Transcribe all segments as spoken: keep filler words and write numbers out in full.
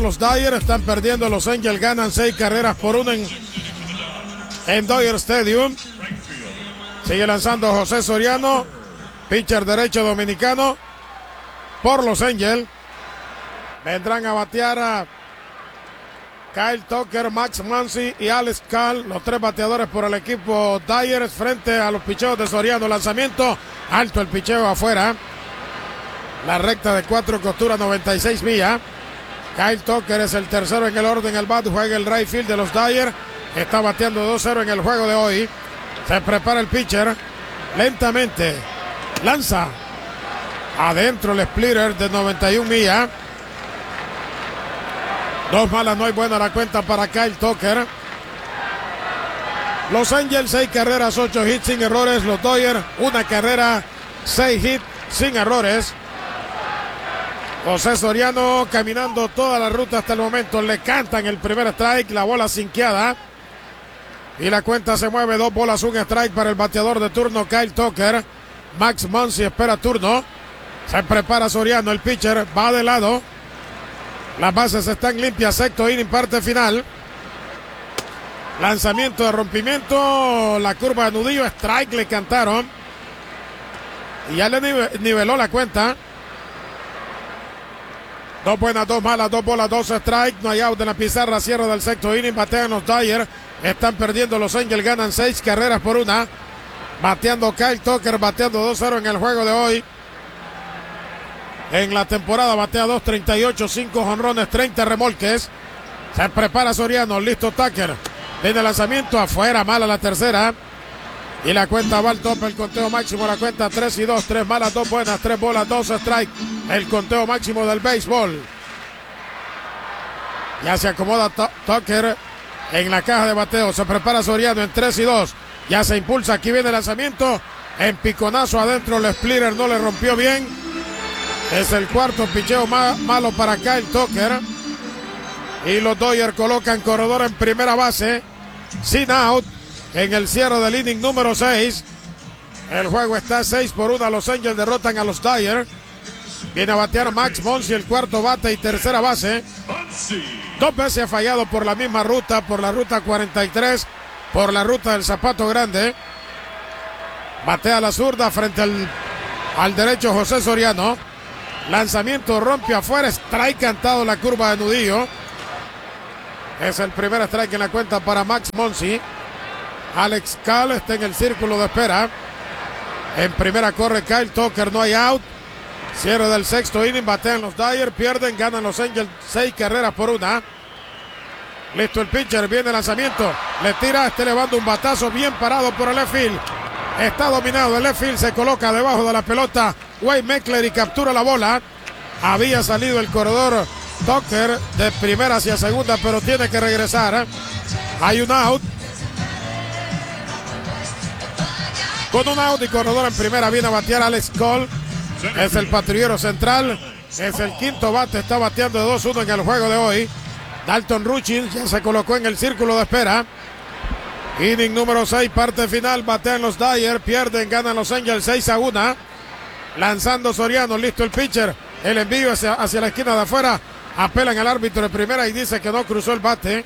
Los Dodgers están perdiendo, los Angels ganan seis carreras por uno en, en Dodger Stadium. Sigue lanzando José Soriano, pitcher derecho dominicano por los Angels. Vendrán a batear a Kyle Tucker, Max Muncy y Alex Cal, los tres bateadores por el equipo Dodgers frente a los picheos de Soriano. Lanzamiento alto, el picheo afuera. La recta de cuatro costuras, noventa y seis millas. Kyle Tucker es el tercero en el orden, el bat, juega el right field de los Dodgers. Está bateando dos cero en el juego de hoy. Se prepara el pitcher. Lentamente lanza adentro el splitter de noventa y una millas. Dos malas, no hay buena la cuenta para Kyle Tucker. Los Angels, seis carreras, ocho hits sin errores. Los Dodgers, una carrera, seis hits sin errores. José Soriano caminando toda la ruta hasta el momento. Le cantan el primer strike, la bola sinqueada. Y la cuenta se mueve, dos bolas, un strike para el bateador de turno Kyle Tucker. Max Muncy espera turno. Se prepara Soriano, el pitcher va de lado. Las bases están limpias, sexto inning, parte final. Lanzamiento de rompimiento, la curva de nudillo, strike le cantaron. Y ya le niveló la cuenta. Dos buenas, dos malas, dos bolas, dos strikes. No hay out en la pizarra, cierre del sexto inning. Batean los Dodgers. Están perdiendo los Angels, ganan seis carreras por una. Bateando Kyle Tucker, bateando dos cero en el juego de hoy. En la temporada batea dos treinta y ocho, cinco jonrones, treinta remolques. Se prepara Soriano, listo Tucker. Viene el lanzamiento afuera, mala la tercera. Y la cuenta va al tope, el conteo máximo, la cuenta tres y dos, tres malas, dos buenas, tres bolas, dos strikes. El conteo máximo del béisbol. Ya se acomoda Tucker en la caja de bateo. Se prepara Soriano en tres y dos. Ya se impulsa, aquí viene el lanzamiento. En piconazo adentro, el splitter no le rompió bien. Es el cuarto picheo ma- malo para Kyle Tucker. Y los Dodgers colocan corredor en primera base. Sin out. En el cierre del inning número seis. El juego está seis por uno. Los Angels derrotan a los Dodgers. Viene a batear Max Muncy, el cuarto bate y tercera base. Dos veces ha fallado por la misma ruta, por la ruta cuarenta y tres, por la ruta del Zapato Grande. Batea la zurda frente al, al derecho José Soriano. Lanzamiento rompe afuera, strike cantado la curva de nudillo. Es el primer strike en la cuenta para Max Muncy. Alex Cal está en el círculo de espera. En primera corre Kyle Tucker, no hay out. Cierre del sexto inning, batean los Dodgers, pierden, ganan los Angels seis carreras por una. Listo el pitcher, viene el lanzamiento, le tira, está elevando un batazo bien parado por el left field. Está dominado, el left field se coloca debajo de la pelota Wade Meckler y captura la bola. Había salido el corredor Tucker de primera hacia segunda, pero tiene que regresar. Hay un out. Con un out y corredor en primera viene a batear Alex Cole. Es el patrullero central. Es el quinto bate. Está bateando de dos uno en el juego de hoy. Dalton Ruchin ya se colocó en el círculo de espera. Inning número seis, parte final. Batean los Dodgers. Pierden, ganan los Angels seis a uno. Lanzando Soriano. Listo el pitcher. El envío hacia, hacia la esquina de afuera. Apelan al árbitro de primera y dice que no cruzó el bate.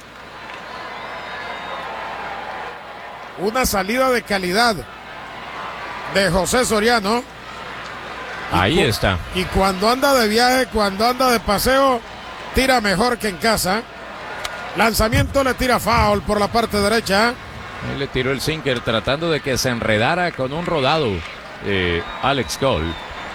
Una salida de calidad de José Soriano. Y Ahí cu- está. Y cuando anda de viaje, cuando anda de paseo, tira mejor que en casa. Lanzamiento, le tira foul por la parte derecha. Él le tiró el sinker tratando de que se enredara con un rodado. Eh, Alex Cole.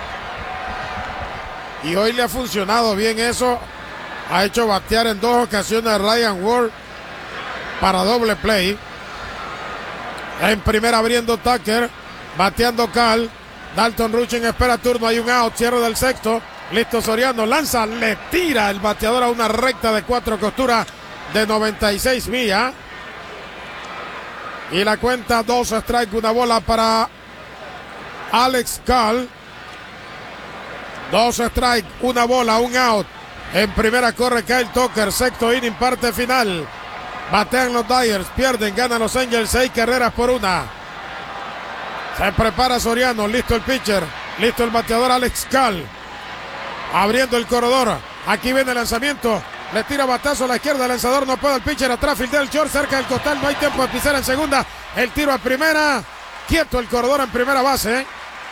Y hoy le ha funcionado bien eso. Ha hecho batear en dos ocasiones a Ryan Ward para doble play. En primera abriendo Tucker. Bateando Cal. Dalton Ruchin espera turno. Hay un out. Cierre del sexto. Listo Soriano. Lanza. Le tira el bateador a una recta de cuatro costuras de noventa y seis millas. Y la cuenta dos strike. Una bola para Alex Cal. Dos strike. Una bola. Un out. En primera corre Kyle Tucker. Sexto inning. Parte final. Batean los Dodgers. Pierden. Ganan los Angels. Seis carreras por una. Se prepara Soriano, listo el pitcher, listo el bateador Alex Cal. Abriendo el corredor, aquí viene el lanzamiento, le tira batazo a la izquierda, el lanzador no puede, el pitcher atrás, fildea el short cerca del costal, no hay tiempo de pisar en segunda, el tiro a primera, quieto el corredor en primera base.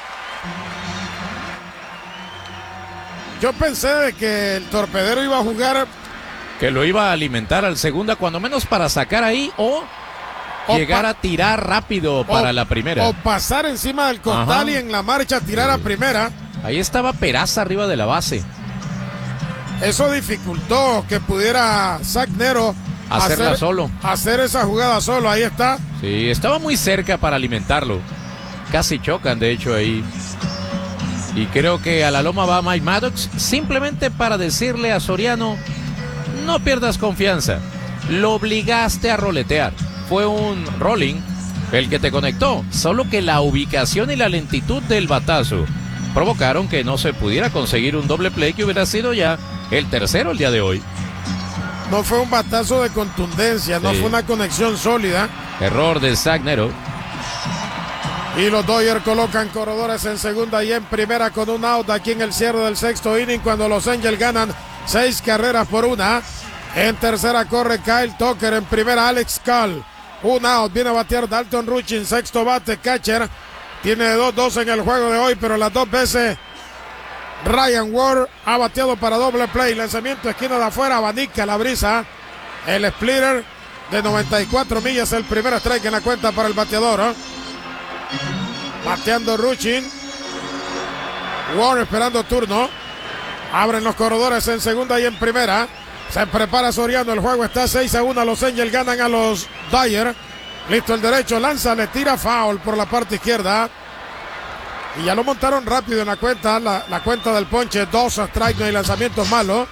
Yo pensé de que el torpedero iba a jugar, que lo iba a alimentar al segunda, cuando menos para sacar ahí o, o llegar a tirar rápido para o, la primera. O pasar encima del costal. Ajá. Y en la marcha tirar a primera. Ahí estaba Peraza arriba de la base. Eso dificultó que pudiera Zach Nero hacerla hacer, solo. Hacer esa jugada solo, ahí está. Sí, estaba muy cerca para alimentarlo. Casi chocan, de hecho, ahí. Y creo que a la loma va Mike Maddox, simplemente para decirle a Soriano, no pierdas confianza. Lo obligaste a roletear. Fue un rolling el que te conectó. Solo que la ubicación y la lentitud del batazo provocaron que no se pudiera conseguir un doble play que hubiera sido ya el tercero el día de hoy. No fue un batazo de contundencia, sí. No fue una conexión sólida. Error de Zach Nero. Y los Dodgers colocan corredores en segunda y en primera con un out aquí en el cierre del sexto inning cuando los Angels ganan seis carreras por una. En tercera corre Kyle Tucker, en primera Alex Call. Un out, viene a batear Dalton Ruchin, sexto bate, catcher. Tiene dos dos en el juego de hoy, pero las dos veces Ryan Ward ha bateado para doble play. Lanzamiento esquina de afuera, abanica la brisa. El splitter de noventa y cuatro millas, el primer strike en la cuenta para el bateador, ¿eh? Bateando Ruchin. Ward esperando turno. Abren los corredores en segunda y en primera. Se prepara Soriano, el juego está seis a uno. Los Angels ganan a los Dodgers. Listo el derecho, lanza, le tira foul por la parte izquierda. Y ya lo montaron rápido en la cuenta, la, la cuenta del ponche. Dos strikes, no hay lanzamientos malos.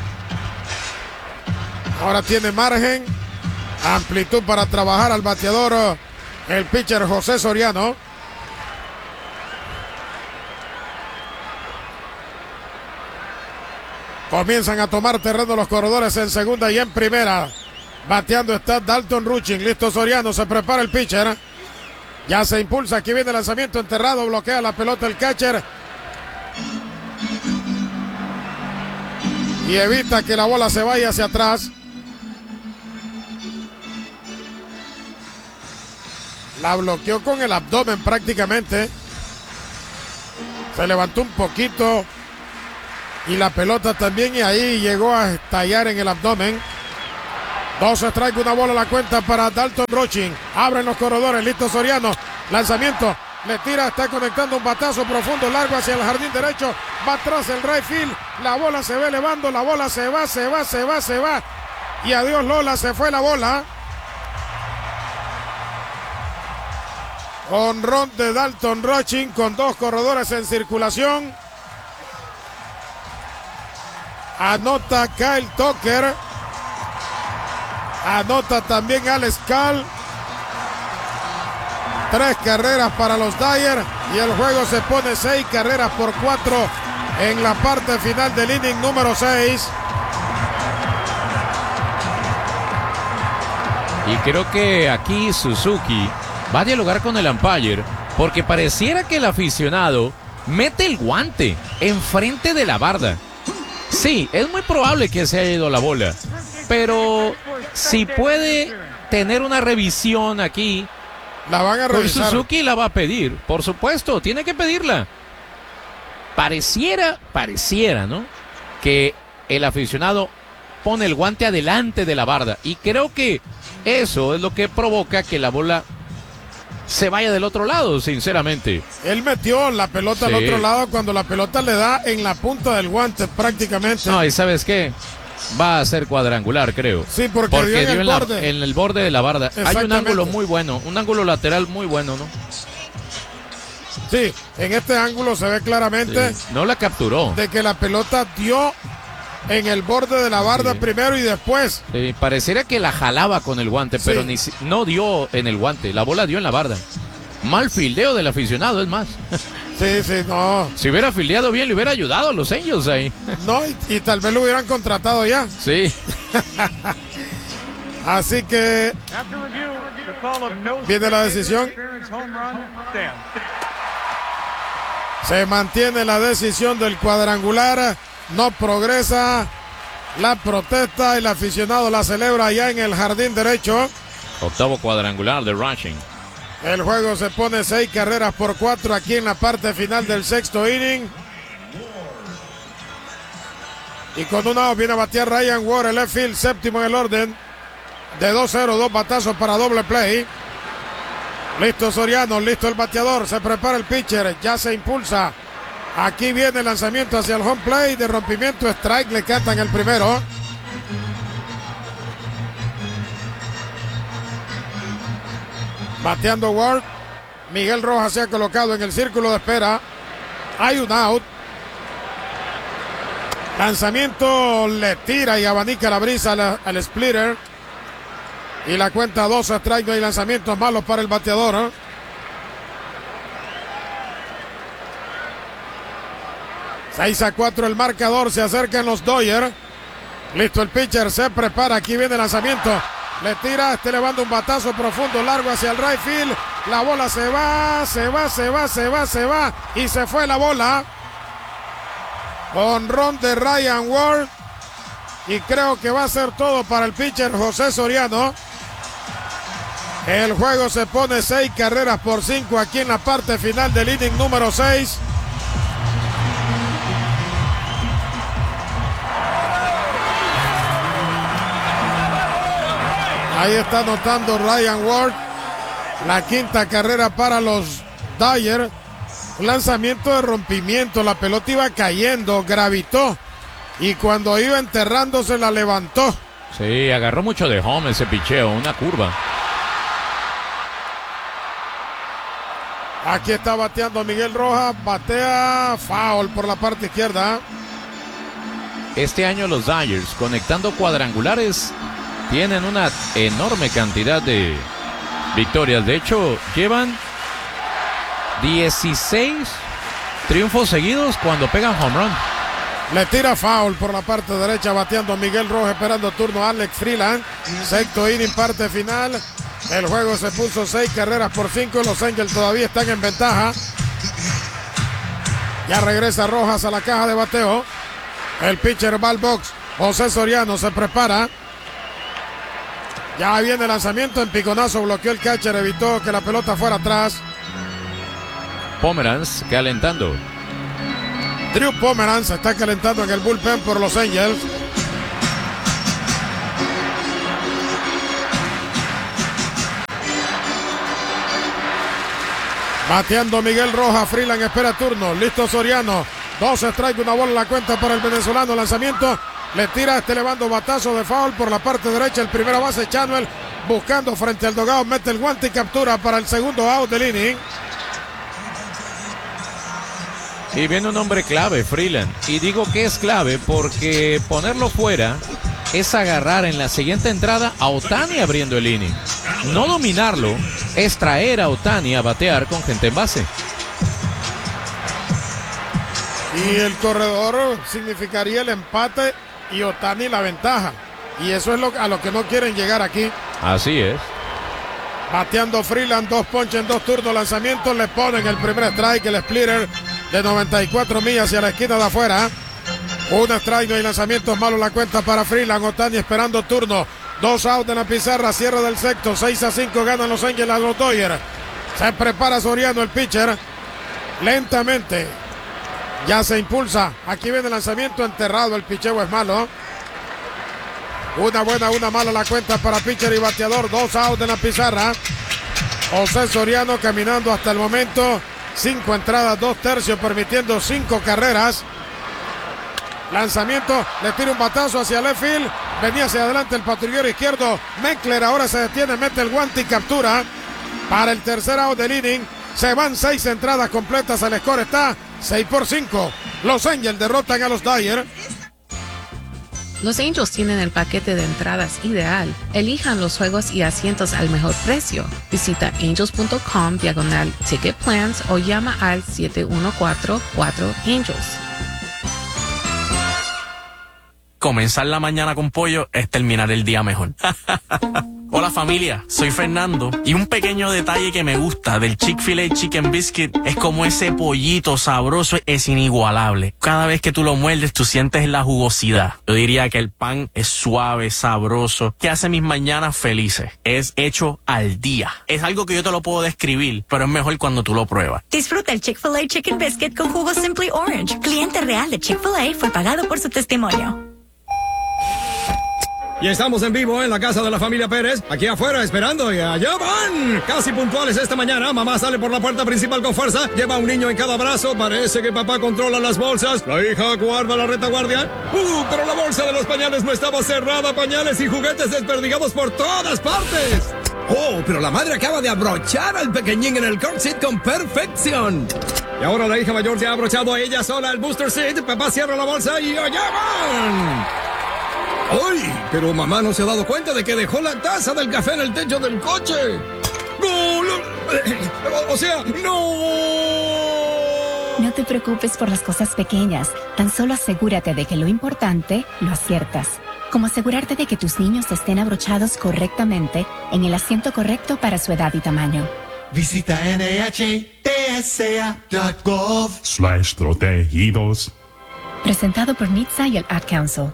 Ahora tiene margen, amplitud para trabajar al bateador, el pitcher José Soriano. Comienzan a tomar terreno los corredores en segunda y en primera. Bateando está Dalton Ruchin. Listo Soriano, se prepara el pitcher. Ya se impulsa, aquí viene el lanzamiento enterrado, bloquea la pelota el catcher. Y evita que la bola se vaya hacia atrás. La bloqueó con el abdomen prácticamente. Se levantó un poquito. Y la pelota también, y ahí llegó a estallar en el abdomen. Dos strikes, una bola a la cuenta para Dalton Ruchin. Abren los corredores, listo Soriano. Lanzamiento, le tira, está conectando un batazo profundo, largo hacia el jardín derecho. Va atrás el right field. La bola se va elevando, la bola se va, se va, se va, se va. Y adiós Lola, se fue la bola. Honrón de Dalton Ruchin con dos corredores en circulación. Anota Kyle Tucker. Anota también Alex Call. Tres carreras para los Dodgers. Y el juego se pone seis carreras por cuatro en la parte final del inning número seis. Y creo que aquí Suzuki va a dialogar con el umpire, porque pareciera que el aficionado mete el guante enfrente de la barda. Sí, es muy probable que se haya ido la bola, pero si puede tener una revisión aquí, la van a revisar. Suzuki la va a pedir, por supuesto, tiene que pedirla. Pareciera, pareciera, ¿no?, que el aficionado pone el guante adelante de la barda, y creo que eso es lo que provoca que la bola se vaya del otro lado, sinceramente. Él metió la pelota sí. al otro lado cuando la pelota le da en la punta del guante prácticamente. No, y ¿sabes qué? Va a ser cuadrangular, creo. Sí, porque, porque dio en, dio el, en, borde. La, en el borde de la barda. Hay un ángulo muy bueno, un ángulo lateral muy bueno, ¿no? Sí, en este ángulo se ve claramente. Sí. No la capturó. De que la pelota dio en el borde de la barda sí. primero y después. Sí, pareciera que la jalaba con el guante, sí. pero ni, no dio en el guante. La bola dio en la barda. Mal fildeo del aficionado, es más. Sí, sí, no. Si hubiera fildeado bien, le hubiera ayudado a los Angels ahí. No, y, y tal vez lo hubieran contratado ya. Sí. Así que viene la decisión. Se mantiene la decisión del cuadrangular. No progresa la protesta, el aficionado la celebra ya en el jardín derecho. Octavo cuadrangular de Rushing. El juego se pone seis carreras por cuatro aquí en la parte final del sexto inning. Y con un out viene a batear Ryan Ward, el left field, séptimo en el orden. De dos cero, dos batazos para doble play. Listo Soriano, listo el bateador, se prepara el pitcher, ya se impulsa. Aquí viene el lanzamiento hacia el home plate, de rompimiento, strike, le cantan el primero. Bateando Ward, Miguel Rojas se ha colocado en el círculo de espera. Hay un out. Lanzamiento, le tira y abanica la brisa al, al splitter. Y la cuenta dos strike, no hay lanzamientos malos para el bateador, ¿eh? seis a cuatro el marcador, se acercan los Dodgers. Listo el pitcher, se prepara, aquí viene el lanzamiento. Le tira, está elevando un batazo profundo, largo hacia el right field. La bola se va, se va, se va, se va, se va. Y se fue la bola. Honrón de Ryan Ward. Y creo que va a ser todo para el pitcher José Soriano. El juego se pone seis carreras por cinco aquí en la parte final del inning número seis. Ahí está anotando Ryan Ward. La quinta carrera para los Dodgers. Un lanzamiento de rompimiento. La pelota iba cayendo, gravitó. Y cuando iba enterrándose la levantó. Sí, agarró mucho de home ese picheo, una curva. Aquí está bateando Miguel Rojas. Batea foul por la parte izquierda. Este año los Dodgers, conectando cuadrangulares, tienen una enorme cantidad de victorias. De hecho, llevan dieciséis triunfos seguidos cuando pegan home run. Le tira foul por la parte derecha, bateando Miguel Rojas, esperando turno Alex Freeland. Sexto inning, parte final. El juego se puso seis carreras por cinco. Los Angels todavía están en ventaja. Ya regresa Rojas a la caja de bateo. El pitcher va al box. José Soriano se prepara. Ya viene el lanzamiento en piconazo. Bloqueó el catcher, evitó que la pelota fuera atrás. Pomeranz calentando. Drew Pomeranz se está calentando en el bullpen por los Angels. Bateando Miguel Rojas, Freeland espera turno. Listo Soriano. Dos strikes, una bola en la cuenta para el venezolano. Lanzamiento. Le tira, este elevando batazo de foul por la parte derecha. El primera base Chanuel buscando frente al dogado. Mete el guante y captura para el segundo out del inning. Y viene un hombre clave, Freeland. Y digo que es clave porque ponerlo fuera es agarrar en la siguiente entrada a Ohtani abriendo el inning. No dominarlo es traer a Ohtani a batear con gente en base. Y el corredor significaría el empate y Ohtani la ventaja. Y eso es lo, a lo que no quieren llegar aquí. Así es. Bateando Freeland, dos ponches en dos turnos, lanzamiento, le ponen el primer strike, el splitter de noventa y cuatro millas hacia la esquina de afuera. Un strike, no hay lanzamientos malos, la cuenta para Freeland. Ohtani esperando turno. Dos outs en la pizarra, cierre del sexto, seis a cinco ganan los Angels a los Dodgers. Se prepara Soriano, el pitcher. Lentamente. Ya se impulsa. Aquí viene el lanzamiento enterrado, el picheo es malo. Una buena, una mala la cuenta para pitcher y bateador. Dos outs en la pizarra. José Soriano caminando hasta el momento. Cinco entradas, dos tercios, permitiendo cinco carreras. Lanzamiento, le tira un batazo hacia left field. Venía hacia adelante el patrullero izquierdo. Meckler ahora se detiene, mete el guante y captura. Para el tercer out del inning. Se van seis entradas completas. El score está seis por cinco. Los Angels derrotan a los Dodgers. Los Angels tienen el paquete de entradas ideal. Elijan los juegos y asientos al mejor precio. Visita angels.com diagonal ticket plans o llama al siete uno cuatro cuatro Angels. Comenzar la mañana con pollo es terminar el día mejor. Hola familia, soy Fernando y un pequeño detalle que me gusta del Chick-fil-A Chicken Biscuit es como ese pollito sabroso es inigualable. Cada vez que tú lo muerdes tú sientes la jugosidad. Yo diría que el pan es suave, sabroso, que hace mis mañanas felices. Es hecho al día. Es algo que yo te lo puedo describir, pero es mejor cuando tú lo pruebas. Disfruta el Chick-fil-A Chicken Biscuit con jugo Simply Orange. Cliente real de Chick-fil-A fue pagado por su testimonio. Y estamos en vivo en la casa de la familia Pérez, aquí afuera esperando y allá van. Casi puntuales esta mañana, mamá sale por la puerta principal con fuerza, lleva un niño en cada brazo, parece que papá controla las bolsas, la hija guarda la retaguardia. Uh, pero la bolsa de los pañales no estaba cerrada, pañales y juguetes desperdigados por todas partes. Oh, pero la madre acaba de abrochar al pequeñín en el car seat con perfección. Y ahora la hija mayor se ha abrochado a ella sola el booster seat, papá cierra la bolsa y allá van. ¡Ay! Pero mamá no se ha dado cuenta de que dejó la taza del café en el techo del coche. ¡No! O, o sea, ¡no! No te preocupes por las cosas pequeñas. Tan solo asegúrate de que lo importante lo aciertas. Como asegurarte de que tus niños estén abrochados correctamente en el asiento correcto para su edad y tamaño. Visita N H T S A punto gov slash protegidos. Presentado por N H T S A y el Ad Council.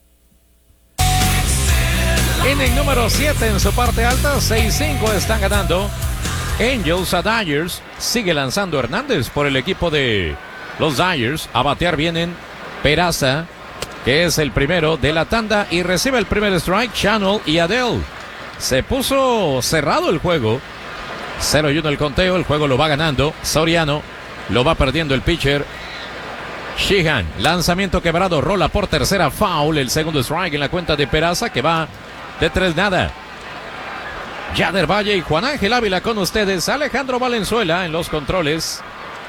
Inning número siete en su parte alta, seis cinco están ganando Angels a Dodgers. Sigue lanzando Hernández por el equipo de los Dodgers. A batear vienen Peraza, que es el primero de la tanda, y recibe el primer strike Channel y Adell. Se puso cerrado el juego, cero y uno el conteo, el juego lo va ganando Soriano, lo va perdiendo el pitcher Sheehan. Lanzamiento quebrado, rola por tercera, foul, el segundo strike en la cuenta de Peraza, que va de tres nada. Yader Valle y Juan Ángel Ávila con ustedes. Alejandro Valenzuela en los controles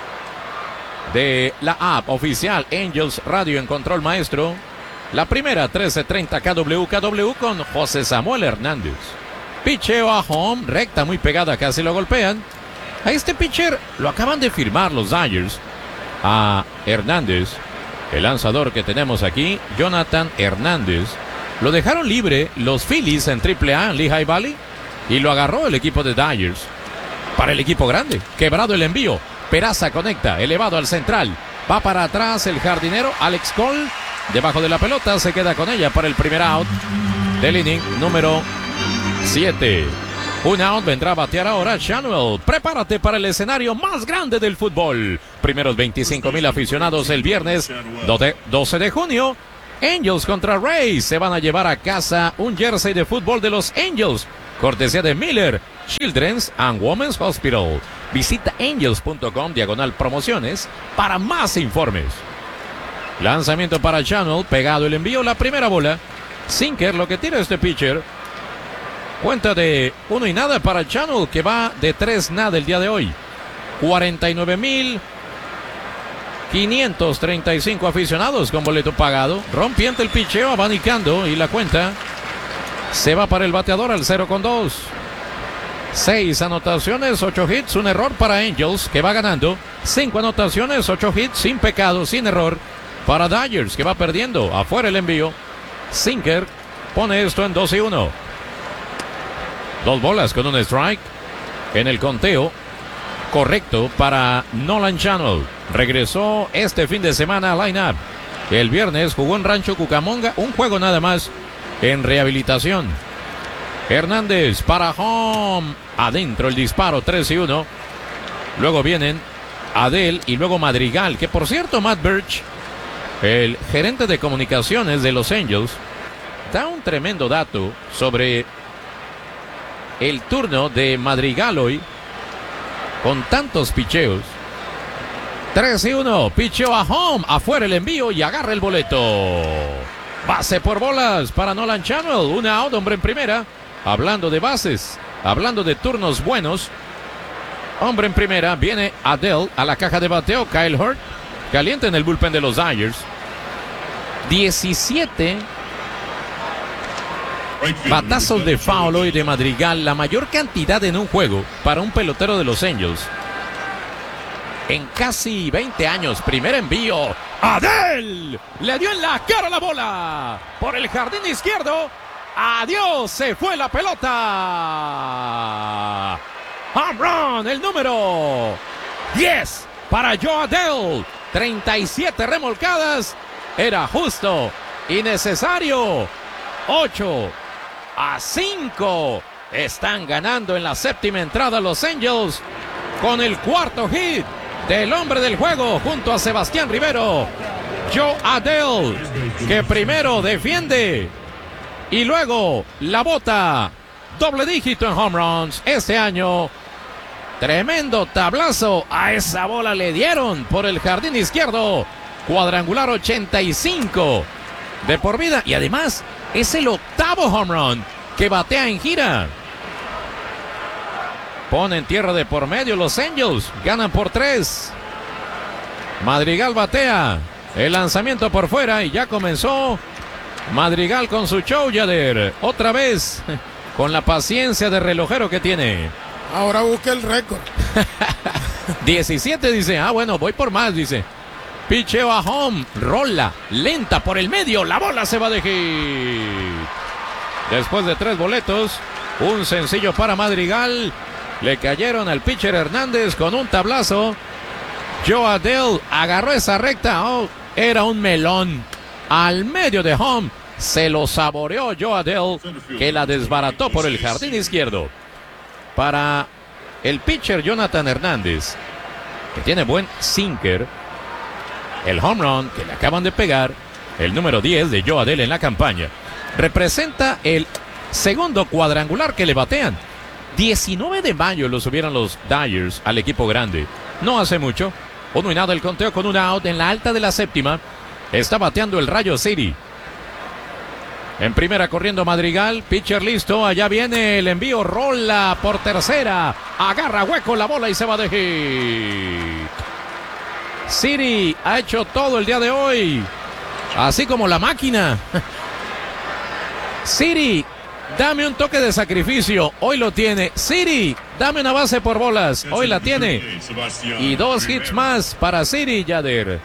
de la app oficial Angels Radio en control maestro. La primera trece treinta K W K W con José Samuel Hernández. Picheo a home, recta muy pegada, casi lo golpean. A este pitcher lo acaban de firmar los Dodgers, a Hernández, el lanzador que tenemos aquí, Jonathan Hernández. Lo dejaron libre los Phillies en triple A en Lehigh Valley y lo agarró el equipo de Dodgers. Para el equipo grande, quebrado el envío. Peraza conecta, elevado al central. Va para atrás el jardinero Alex Cole. Debajo de la pelota, se queda con ella para el primer out del inning número siete. Un out, vendrá a batear ahora Chanuel. Prepárate para el escenario más grande del fútbol. Primeros veinticinco mil aficionados el viernes doce de junio. Angels contra Rays. Se van a llevar a casa un jersey de fútbol de los Angels, cortesía de Miller Children's and Women's Hospital. Visita angels punto com diagonal promociones para más informes. Lanzamiento para Channel, pegado el envío, la primera bola. Sinker, lo que tira este pitcher. Cuenta de uno y nada para Channel, que va de tres nada el día de hoy. cuarenta y nueve mil quinientos treinta y cinco aficionados con boleto pagado. Rompiente el picheo, abanicando, y la cuenta se va para el bateador al cero con dos. Seis anotaciones, ocho hits, un error para Angels, que va ganando. Cinco anotaciones, ocho hits, sin pecado, sin error para Dodgers, que va perdiendo. Afuera el envío. Sinker pone esto en dos y uno. Dos bolas con un strike en el conteo correcto para Nolan Channel. Regresó este fin de semana a line-up. El viernes jugó en Rancho Cucamonga, un juego nada más en rehabilitación. Hernández para home, adentro el disparo, tres y uno. Luego vienen Adell y luego Madrigal, que por cierto Matt Birch, el gerente de comunicaciones de los Angels, da un tremendo dato sobre el turno de Madrigal hoy, con tantos picheos. tres y uno, picheo a home, afuera el envío y agarra el boleto. Base por bolas para Nolan Channel, una out, hombre en primera. Hablando de bases, hablando de turnos buenos, hombre en primera, viene Adell a la caja de bateo. Kyle Hurt caliente en el bullpen de los Dodgers. diecisiete batazos de foul hoy de Madrigal, la mayor cantidad en un juego para un pelotero de los Angels en casi veinte años. Primer envío, Adell le dio en la cara la bola por el jardín izquierdo. Adiós, se fue la pelota. Home run, el número diez para Joe Adell. treinta y siete remolcadas. Era justo y necesario. ocho a cinco. Están ganando en la séptima entrada los Angels con el cuarto hit del hombre del juego junto a Sebastián Rivero. Joe Adell, que primero defiende y luego la bota. Doble dígito en home runs este año. Tremendo tablazo a esa bola le dieron por el jardín izquierdo. Cuadrangular ochenta y cinco de por vida. Y además es el octavo home run que batea en gira. Ponen tierra de por medio los Angels. Ganan por tres. Madrigal batea. El lanzamiento por fuera y ya comenzó Madrigal con su show, Yader. Otra vez con la paciencia de relojero que tiene. Ahora busca el récord. diecisiete dice, ah bueno, voy por más, dice. Picheo a home, rola, lenta por el medio, la bola se va de hit. Después de tres boletos, un sencillo para Madrigal. Le cayeron al pitcher Hernández con un tablazo. Joe Adell agarró esa recta, oh, era un melón. Al medio de home, se lo saboreó Joe Adell, que la desbarató por el jardín izquierdo. Para el pitcher Jonathan Hernández, que tiene buen sinker, el home run que le acaban de pegar, el número diez de Joe Adell en la campaña, representa el segundo cuadrangular que le batean. diecinueve de mayo lo subieron los Dyers al equipo grande. No hace mucho. Uno y nada el conteo con un out en la alta de la séptima. Está bateando el Rayo City. En primera corriendo Madrigal, pitcher listo, allá viene el envío, rola por tercera, agarra hueco la bola y se va de hit. City ha hecho todo el día de hoy, así como la máquina. City, dame un toque de sacrificio, hoy lo tiene. City, dame una base por bolas, hoy la tiene. Y dos hits más para City, Yader.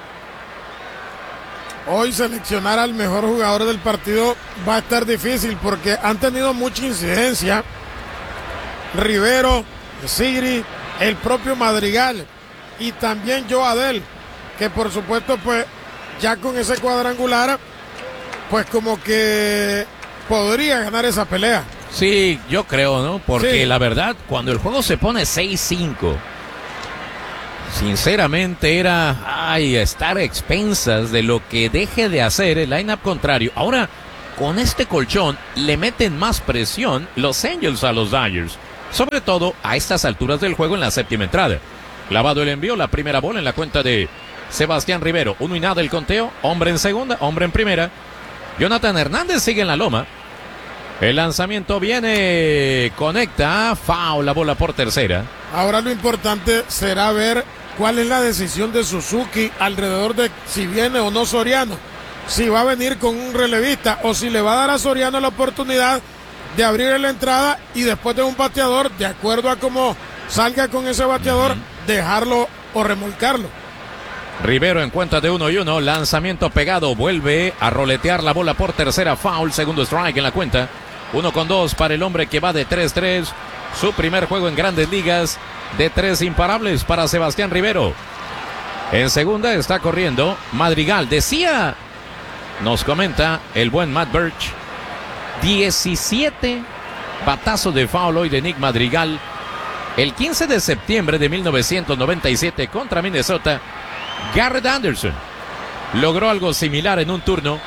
Hoy seleccionar al mejor jugador del partido va a estar difícil porque han tenido mucha incidencia. Rivero, City, el propio Madrigal y también Joe Adell, que por supuesto pues ya con ese cuadrangular pues como que podría ganar esa pelea. Sí, yo creo, ¿no? Porque sí, la verdad, cuando el juego se pone seis cinco, sinceramente era ay, estar a expensas de lo que deje de hacer el line-up contrario. Ahora, con este colchón, le meten más presión los Angels a los Dyers. Sobre todo a estas alturas del juego en la séptima entrada. Clavado el envío, la primera bola en la cuenta de Sebastián Rivero. Uno y nada el conteo, hombre en segunda, hombre en primera. Jonathan Hernández sigue en la loma. El lanzamiento viene, conecta, foul, la bola por tercera. Ahora lo importante será ver cuál es la decisión de Suzuki alrededor de si viene o no Soriano. Si va a venir con un relevista o si le va a dar a Soriano la oportunidad de abrir la entrada y después de un bateador, de acuerdo a cómo salga con ese bateador, uh-huh, dejarlo o remolcarlo. Rivero en cuenta de uno y uno, lanzamiento pegado, vuelve a roletear la bola por tercera, foul, segundo strike en la cuenta. Uno con dos para el hombre que va de tres tres. Su primer juego en Grandes Ligas, de tres imparables para Sebastián Rivero. En segunda está corriendo Madrigal. Decía, nos comenta el buen Matt Birch, diecisiete batazos de foul hoy de Nick Madrigal. El quince de septiembre de mil novecientos noventa y siete contra Minnesota, Garrett Anderson logró algo similar en un turno.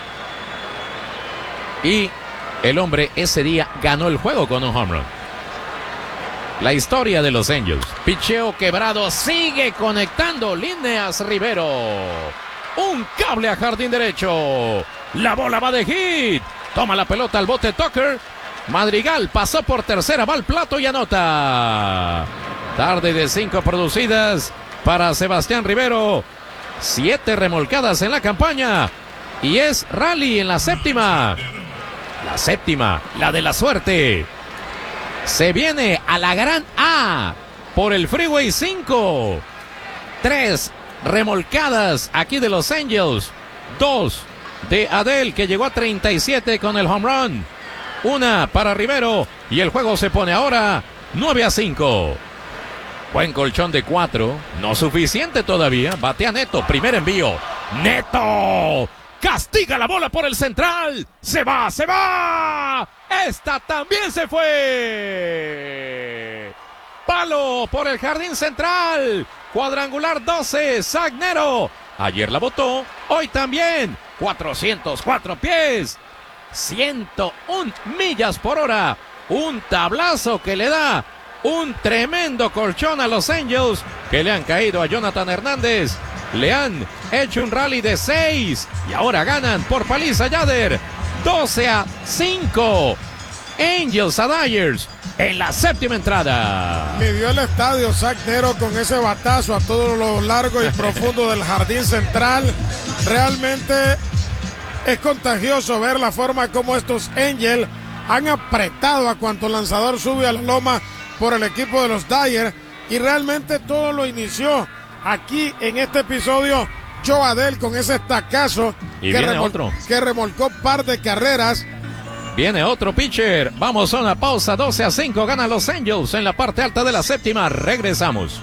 Y el hombre ese día ganó el juego con un home run. La historia de los Angels. Picheo quebrado, sigue conectando líneas Rivero. Un cable a jardín derecho. La bola va de hit. Toma la pelota al bote Tucker. Madrigal pasó por tercera, va al plato y anota. Tarde de cinco producidas para Sebastián Rivero. Siete remolcadas en la campaña. Y es rally en la séptima. La séptima, la de la suerte. Se viene a la gran A por el Freeway cinco. Tres remolcadas aquí de los Angels. Dos de Adell, que llegó a treinta y siete con el home run. Una para Rivero. Y el juego se pone ahora nueve a cinco. Buen colchón de cuatro. No suficiente todavía. Batea Neto. Primer envío. Neto. Castiga la bola por el central. Se va, se va. Esta también se fue. Palo por el jardín central. Cuadrangular doce. Sagnero. Ayer la botó. Hoy también. cuatrocientos cuatro pies. ciento una millas por hora. Un tablazo que le da un tremendo colchón a los Angels, que le han caído a Jonathan Hernández. Le han hecho un rally de seis y ahora ganan por paliza Yader. doce a cinco. Angels a Dyers en la séptima entrada. Midió el estadio Zach Nero con ese batazo a todo lo largo y profundo del jardín central. Realmente es contagioso ver la forma como estos Angels han apretado a cuanto lanzador sube a la loma por el equipo de los Dyers, y realmente todo lo inició aquí en este episodio Joe Adell con ese estacazo y que, viene remol- otro. que remolcó par de carreras. Viene otro pitcher. Vamos a una pausa. doce a cinco ganan los Angels en la parte alta de la séptima. Regresamos.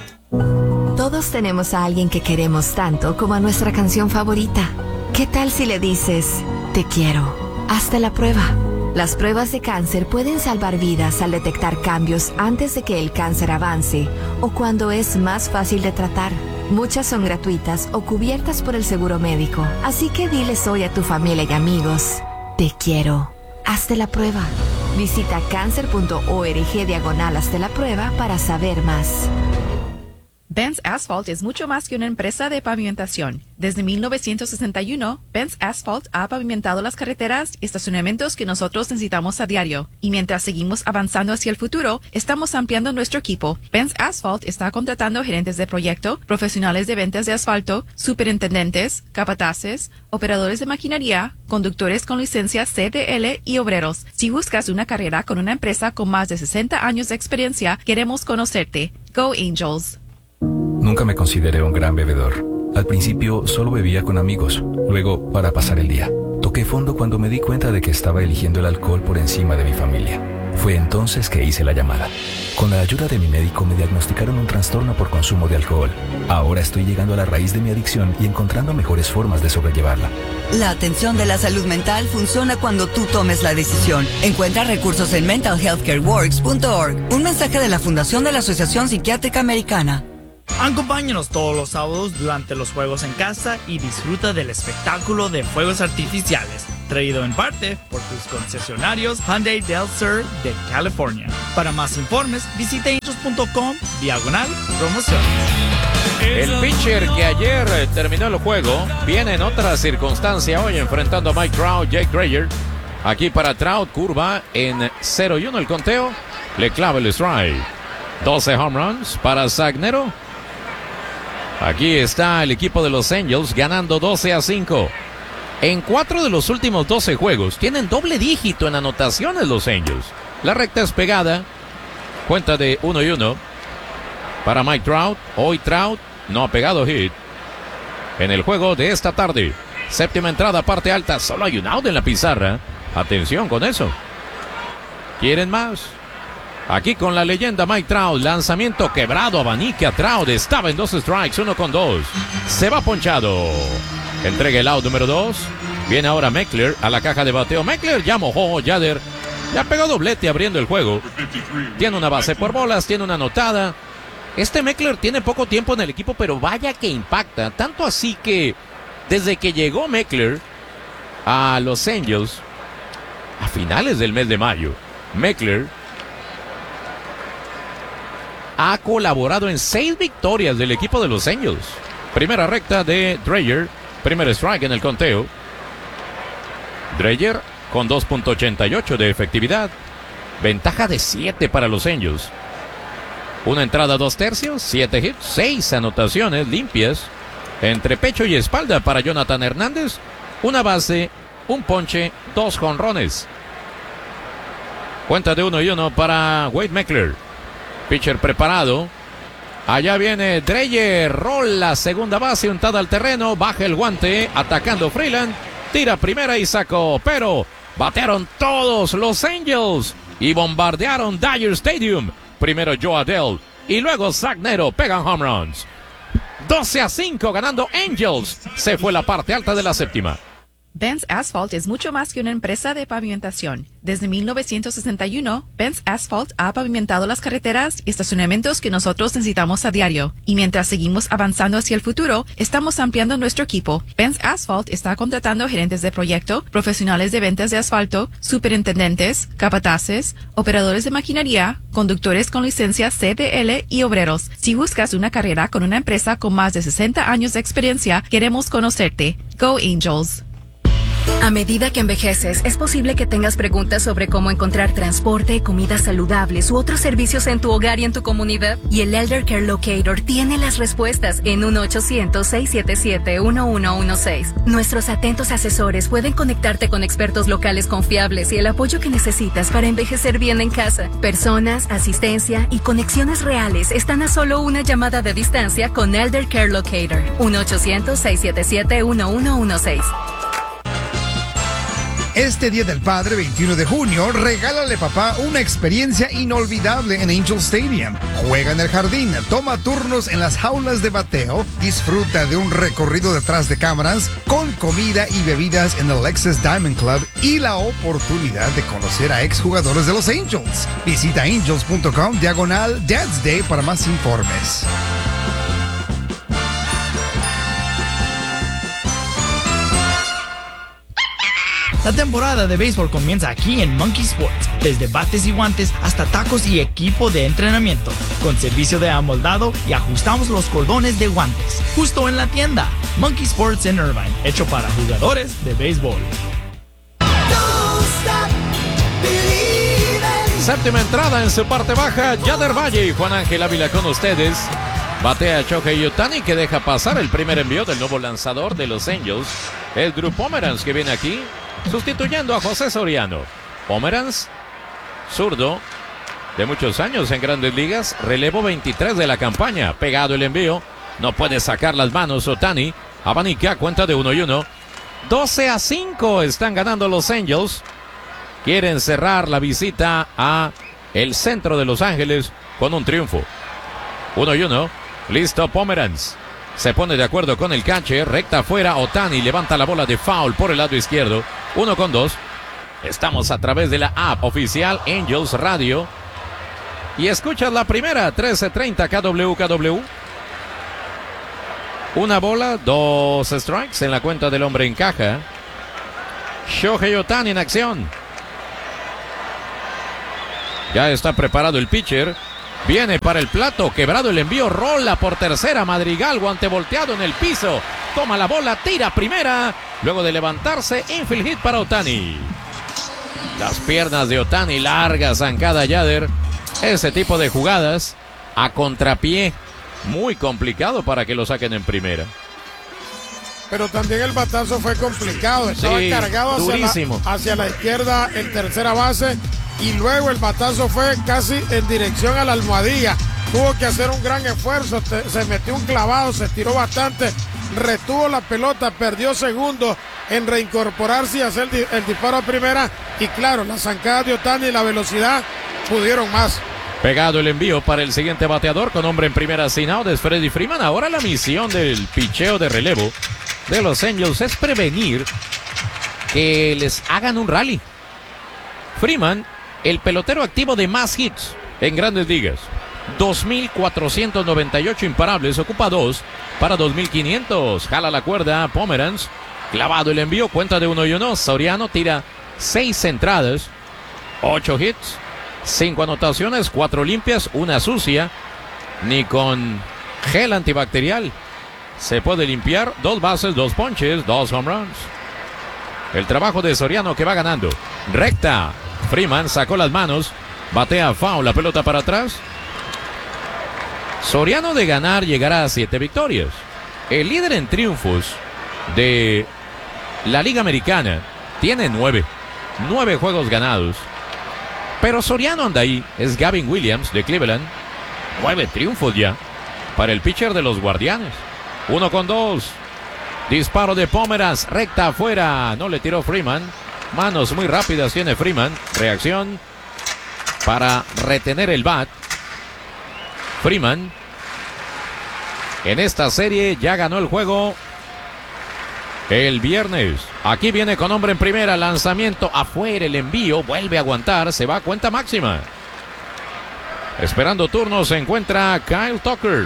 Todos tenemos a alguien que queremos tanto como a nuestra canción favorita. ¿Qué tal si le dices, te quiero? Hazte la prueba. Las pruebas de cáncer pueden salvar vidas al detectar cambios antes de que el cáncer avance o cuando es más fácil de tratar. Muchas son gratuitas o cubiertas por el seguro médico. Así que diles hoy a tu familia y amigos, te quiero. Hazte la prueba. Visita cáncer.org diagonal hazte la prueba para saber más. Benz Asphalt es mucho más que una empresa de pavimentación. Desde mil novecientos sesenta y uno, Benz Asphalt ha pavimentado las carreteras y estacionamientos que nosotros necesitamos a diario. Y mientras seguimos avanzando hacia el futuro, estamos ampliando nuestro equipo. Benz Asphalt está contratando gerentes de proyecto, profesionales de ventas de asfalto, superintendentes, capataces, operadores de maquinaria, conductores con licencia C D L y obreros. Si buscas una carrera con una empresa con más de sesenta años de experiencia, queremos conocerte. Go Angels! Nunca me consideré un gran bebedor. Al principio solo bebía con amigos, luego para pasar el día. Toqué fondo cuando me di cuenta de que estaba eligiendo el alcohol por encima de mi familia. Fue entonces que hice la llamada. Con la ayuda de mi médico me diagnosticaron un trastorno por consumo de alcohol. Ahora estoy llegando a la raíz de mi adicción y encontrando mejores formas de sobrellevarla. La atención de la salud mental funciona cuando tú tomes la decisión. Encuentra recursos en mental health care works punto org. Un mensaje de la Fundación de la Asociación Psiquiátrica Americana. Acompáñanos todos los sábados durante los juegos en casa y disfruta del espectáculo de fuegos artificiales, traído en parte por tus concesionarios Hyundai Del Sur de California. Para más informes, visita angels punto com diagonal promociones. El pitcher que ayer terminó el juego viene en otra circunstancia hoy enfrentando a Mike Trout, Jake Dreyer. Aquí para Trout, curva en cero y uno el conteo, le clava el strike. doce home runs para Sagnero. Aquí está el equipo de los Angels ganando doce a cinco. En cuatro de los últimos doce juegos tienen doble dígito en anotaciones los Angels. La recta es pegada. Cuenta de uno y uno para Mike Trout. Hoy Trout no ha pegado hit en el juego de esta tarde. Séptima entrada, parte alta. Solo hay un out en la pizarra. Atención con eso. ¿Quieren más? Aquí con la leyenda Mike Trout, lanzamiento quebrado, abanica Trout, estaba en dos strikes, uno con dos. Se va ponchado. Entrega el out número dos. Viene ahora Meckler a la caja de bateo. Meckler ya mojó, Yader. Ya pegó doblete abriendo el juego. Tiene una base por bolas, tiene una anotada. Este Meckler tiene poco tiempo en el equipo, pero vaya que impacta. Tanto así que desde que llegó Meckler a los Angels, a finales del mes de mayo, Meckler ha colaborado en seis victorias del equipo de los Angels. Primera recta de Dreyer. Primer strike en el conteo. Dreyer con dos punto ochenta y ocho de efectividad. Ventaja de siete para los Angels. Una entrada, dos tercios, siete hits, seis anotaciones limpias. Entre pecho y espalda para Jonathan Hernández. Una base, un ponche, dos jonrones. Cuenta de uno y uno para Wade Meckler. Pitcher preparado. Allá viene Dreyer. Rola segunda base, untada al terreno. Baja el guante. Atacando Freeland. Tira primera y sacó. Pero Batearon todos los Angels y bombardearon Dodger Stadium. Primero Joe Adell y luego Zach Neto pegan home runs. doce a cinco ganando Angels. Se fue la parte alta de la séptima. Benz Asphalt es mucho más que una empresa de pavimentación. Desde mil novecientos sesenta y uno, Benz Asphalt ha pavimentado las carreteras y estacionamientos que nosotros necesitamos a diario. Y mientras seguimos avanzando hacia el futuro, estamos ampliando nuestro equipo. Benz Asphalt está contratando gerentes de proyecto, profesionales de ventas de asfalto, superintendentes, capataces, operadores de maquinaria, conductores con licencia C D L y obreros. Si buscas una carrera con una empresa con más de sesenta años de experiencia, queremos conocerte. Go Angels! A medida que envejeces, es posible que tengas preguntas sobre cómo encontrar transporte, comidas saludables u otros servicios en tu hogar y en tu comunidad. Y el Elder Care Locator tiene las respuestas en uno ochocientos, seiscientos setenta y siete, uno uno uno seis. Nuestros atentos asesores pueden conectarte con expertos locales confiables y el apoyo que necesitas para envejecer bien en casa. Personas, asistencia y conexiones reales están a solo una llamada de distancia con Elder Care Locator. uno ochocientos, seiscientos setenta y siete, uno uno uno seis. Este Día del Padre, veintiuno de junio, regálale papá una experiencia inolvidable en Angel Stadium. Juega en el jardín, toma turnos en las jaulas de bateo, disfruta de un recorrido detrás de cámaras, con comida y bebidas en el Lexus Diamond Club y la oportunidad de conocer a exjugadores de los Angels. Visita angels punto com diagonal Dad's Day para más informes. La temporada de béisbol comienza aquí en Monkey Sports, desde bates y guantes hasta tacos y equipo de entrenamiento, con servicio de amoldado y ajustamos los cordones de guantes, justo en la tienda. Monkey Sports en Irvine, hecho para jugadores de béisbol. Séptima entrada en su parte baja, Yader Valle y Juan Ángel Ávila con ustedes. Batea Shohei Ohtani, que deja pasar el primer envío del nuevo lanzador de los Angels, el Drew Pomeranz, que viene aquí sustituyendo a José Soriano. Pomeranz, zurdo, de muchos años en Grandes Ligas, relevo veintitrés de la campaña. Pegado el envío, no puede sacar las manos Ohtani. Abanica, cuenta de uno y uno. doce a cinco están ganando los Angels. Quieren cerrar la visita a el centro de Los Ángeles con un triunfo. uno y uno. Listo Pomeranz. Se pone de acuerdo con el catcher. Recta afuera. Ohtani levanta la bola de foul por el lado izquierdo. Uno con dos. Estamos a través de la app oficial Angels Radio. Y escuchas la primera. trece treinta K W K W. Una bola, dos strikes en la cuenta del hombre en caja. Shohei Ohtani en acción. Ya está preparado el pitcher. Viene para el plato, quebrado el envío, rola por tercera, Madrigal, guante volteado en el piso, toma la bola, tira primera, luego de levantarse, infield hit para Ohtani. Las piernas de Ohtani, larga zancada Yader, ese tipo de jugadas a contrapié, muy complicado para que lo saquen en primera. Pero también el batazo fue complicado, estaba sí, cargado hacia la, hacia la izquierda en tercera base. Y luego el batazo fue casi en dirección a la almohadilla. Tuvo que hacer un gran esfuerzo, se metió un clavado, se tiró bastante, retuvo la pelota, perdió segundos en reincorporarse y hacer el disparo a primera. Y claro, las zancadas de Ohtani y la velocidad pudieron más. Pegado el envío para el siguiente bateador con hombre en primera sin out, es Freddie Freeman. Ahora la misión del picheo de relevo de los Angels es prevenir que les hagan un rally. Freeman, el pelotero activo de más hits en Grandes Ligas. dos mil cuatrocientos noventa y ocho imparables, ocupa dos para dos mil quinientos. Jala la cuerda Pomeranz. Clavado el envío, cuenta de uno y uno. Soriano tira seis entradas, ocho hits, cinco anotaciones, cuatro limpias, una sucia. Ni con gel antibacterial se puede limpiar. Dos bases, dos ponches, dos home runs. El trabajo de Soriano que va ganando. Recta. Freeman sacó las manos, batea foul, la pelota para atrás. Soriano de ganar llegará a siete victorias. El líder en triunfos de la Liga Americana tiene nueve, nueve juegos ganados. Pero Soriano anda ahí, es Gavin Williams de Cleveland. Nueve triunfos ya para el pitcher de los Guardianes. Uno con dos. Disparo de Pomeranz, recta afuera, no le tiró Freeman. Manos muy rápidas tiene Freeman. Reacción para retener el bat. Freeman en esta serie ya ganó el juego el viernes. Aquí viene con hombre en primera. Lanzamiento afuera, el envío. Vuelve a aguantar. Se va a cuenta máxima. Esperando turno se encuentra Kyle Tucker.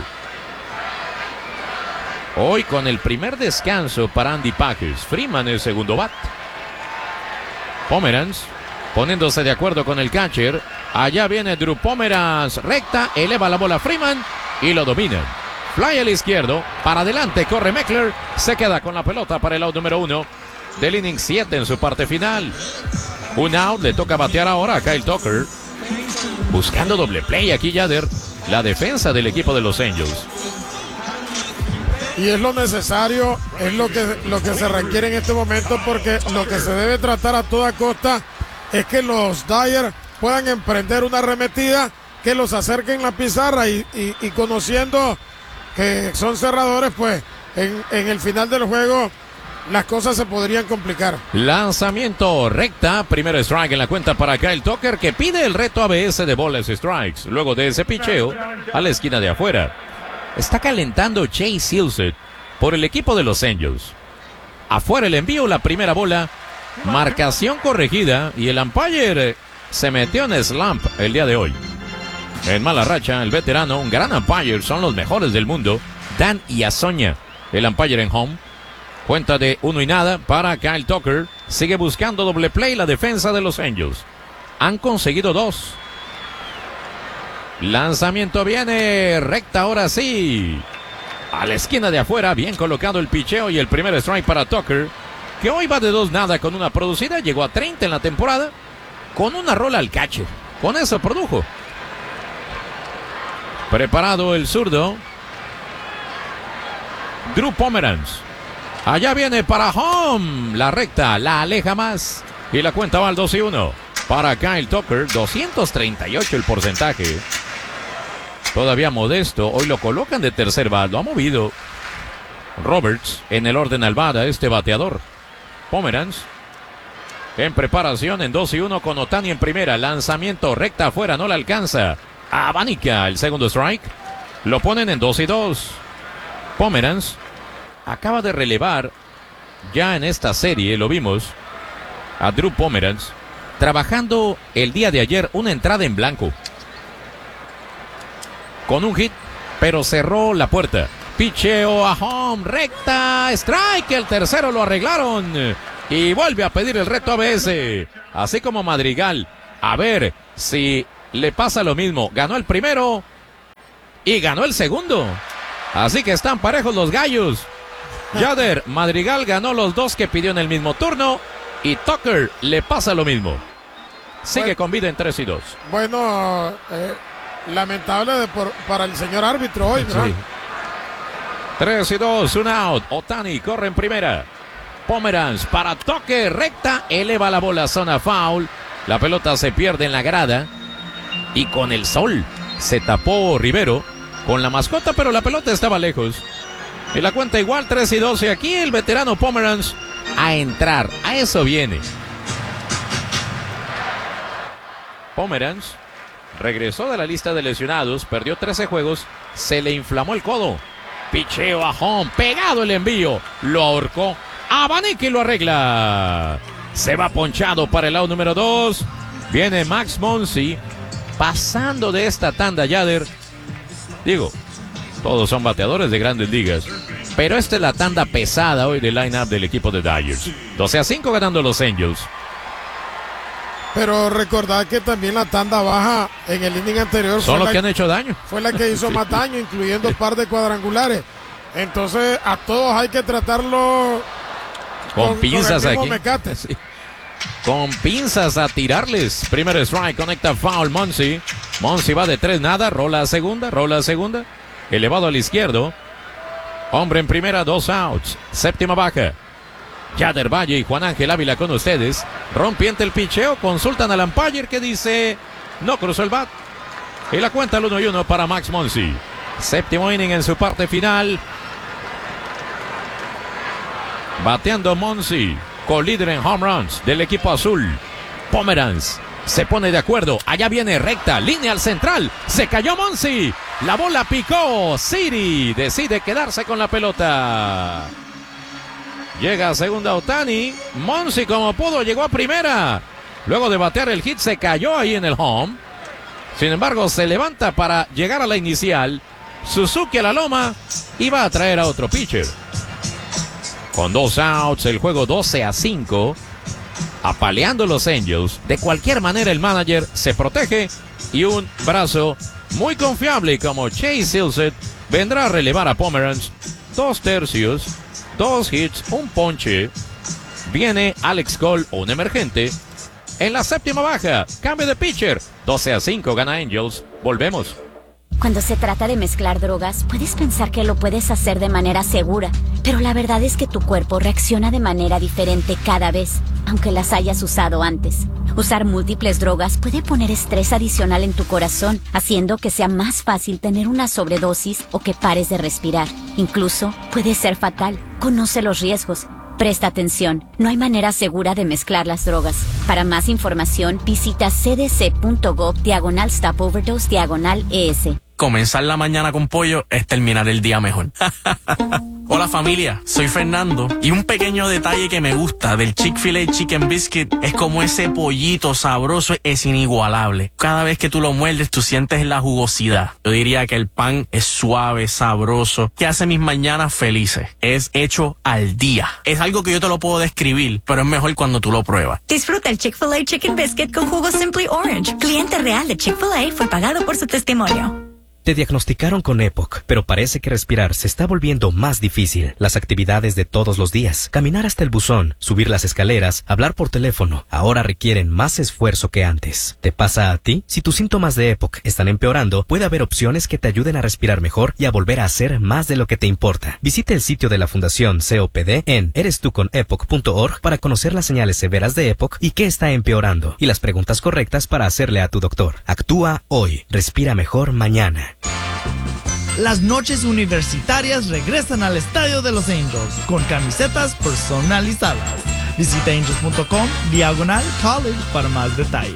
Hoy con el primer descanso para Andy Pajes. Freeman el segundo bat. Pomeranz poniéndose de acuerdo con el catcher. Allá viene Drew Pomeranz. Recta, eleva la bola Freeman y lo domina. Fly al izquierdo. Para adelante corre Meckler. Se queda con la pelota para el out número uno del inning siete en su parte final. Un out. Le toca batear ahora a Kyle Tucker. Buscando doble play aquí Yader. La defensa del equipo de los Angels. Y es lo necesario, es lo que, lo que se requiere en este momento, porque lo que se debe tratar a toda costa es que los Dyers puedan emprender una arremetida que los acerque en la pizarra y, y, y conociendo que son cerradores, pues en, en el final del juego las cosas se podrían complicar. Lanzamiento recta, primer strike en la cuenta para Kyle Tucker, que pide el reto A B S de bolas strikes. Luego de ese picheo a la esquina de afuera. Está calentando Chase Silseth por el equipo de los Angels. Afuera el envío, la primera bola. Marcación corregida y el umpire se metió en slump el día de hoy. En mala racha, el veterano, un gran umpire, son los mejores del mundo. Dan Iazoña, el umpire en home. Cuenta de uno y nada para Kyle Tucker. Sigue buscando doble play la defensa de los Angels. Han conseguido dos. Lanzamiento viene, recta ahora sí. A la esquina de afuera, bien colocado el picheo y el primer strike para Tucker, que hoy va de dos nada con una producida, llegó a treinta en la temporada, con una rola al catcher. Con eso produjo. Preparado el zurdo. Drew Pomeranz. Allá viene para home. La recta, la aleja más. Y la cuenta va al dos y uno. Para Kyle Tucker, doscientos treinta y ocho el porcentaje. Todavía modesto, hoy lo colocan de tercer bat, lo ha movido Roberts en el orden al bat a este bateador. Pomeranz en preparación en dos y uno con Otani en primera. Lanzamiento recta afuera, no la alcanza. Abanica el segundo strike. Lo ponen en dos y dos. Pomeranz acaba de relevar ya en esta serie, lo vimos a Drew Pomeranz trabajando el día de ayer una entrada en blanco con un hit, pero cerró la puerta. Picheo a home, recta, strike, el tercero lo arreglaron y vuelve a pedir el reto A B S, así como Madrigal. A ver si le pasa lo mismo. Ganó el primero y ganó el segundo, así que están parejos los gallos. Yader, Madrigal ganó los dos que pidió en el mismo turno y Tucker le pasa lo mismo. Sigue bueno, con vida en tres y dos. Bueno, eh, lamentable de por, para el señor árbitro hoy, ¿no? Sí. tres y dos, un out. Otani corre en primera. Pomeranz para toque, recta, eleva la bola, zona foul. La pelota se pierde en la grada. Y con el sol se tapó Rivero con la mascota, pero la pelota estaba lejos. Y la cuenta igual, tres y dos. Y aquí el veterano Pomeranz a entrar. A eso viene. Pomeranz regresó de la lista de lesionados, perdió trece juegos, se le inflamó el codo. Picheo a home, pegado el envío, lo ahorcó. Abanica y lo arregla. Se va ponchado para el out número dos. Viene Max Muncy pasando de esta tanda, Yader. Digo, todos son bateadores de grandes ligas, pero esta es la tanda pesada hoy del line-up del equipo de Dyers. doce a cinco ganando los Angels. Pero recordad que también la tanda baja en el inning anterior son los que han hecho daño. Fue la que hizo más daño, incluyendo un par de cuadrangulares. Entonces a todos hay que tratarlo con, con pinzas con el aquí. Mecate. Sí. Con pinzas a tirarles. Primer strike, conecta foul Muncy. Muncy va de tres nada, rola a segunda, rola a segunda. Elevado al izquierdo. Hombre en primera, dos outs. Séptima baja. Yader Valle y Juan Ángel Ávila con ustedes. Rompiente el picheo, consultan al umpire que dice no cruzó el bat. Y la cuenta al uno y uno para Max Muncy. Séptimo inning en su parte final. Bateando Muncy. colíder en home runs del equipo azul. Pomeranz se pone de acuerdo. Allá viene recta, línea al central. Se cayó Monsi. La bola picó. City decide quedarse con la pelota. Llega a segunda Ohtani. Monsi como pudo llegó a primera. Luego de batear el hit se cayó ahí en el home. Sin embargo se levanta para llegar a la inicial. Suzuki a la loma y va a traer a otro pitcher. Con dos outs el juego doce a cinco. Apaleando los Angels. De cualquier manera el manager se protege y un brazo muy confiable como Chase Silseth vendrá a relevar a Pomeranz. Dos tercios, dos hits, un ponche. Viene Alex Cole, un emergente. En la séptima baja, cambio de pitcher. doce a cinco gana Angels. Volvemos. Cuando se trata de mezclar drogas, puedes pensar que lo puedes hacer de manera segura, pero la verdad es que tu cuerpo reacciona de manera diferente cada vez, aunque las hayas usado antes. Usar múltiples drogas puede poner estrés adicional en tu corazón, haciendo que sea más fácil tener una sobredosis o que pares de respirar. Incluso puede ser fatal. Conoce los riesgos. Presta atención, no hay manera segura de mezclar las drogas. Para más información, visita cdc.gov diagonal stop overdose diagonal ES. Comenzar la mañana con pollo es terminar el día mejor. Hola familia, soy Fernando y un pequeño detalle que me gusta del Chick-fil-A Chicken Biscuit es como ese pollito sabroso es inigualable. Cada vez que tú lo muerdes tú sientes la jugosidad. Yo diría que el pan es suave, sabroso, que hace mis mañanas felices. Es hecho al día. Es algo que yo te lo puedo describir, pero es mejor cuando tú lo pruebas. Disfruta el Chick-fil-A Chicken Biscuit con jugo Simply Orange. Cliente real de Chick-fil-A fue pagado por su testimonio. Te diagnosticaron con EPOC, pero parece que respirar se está volviendo más difícil. Las actividades de todos los días, caminar hasta el buzón, subir las escaleras, hablar por teléfono, ahora requieren más esfuerzo que antes. ¿Te pasa a ti? Si tus síntomas de EPOC están empeorando, puede haber opciones que te ayuden a respirar mejor y a volver a hacer más de lo que te importa. Visita el sitio de la Fundación C O P D en eres tú con epoc punto org para conocer las señales severas de EPOC y qué está empeorando, y las preguntas correctas para hacerle a tu doctor. Actúa hoy. Respira mejor mañana. Las noches universitarias regresan al Estadio de los Angels con camisetas personalizadas. Visita angels punto com diagonal college para más detalles.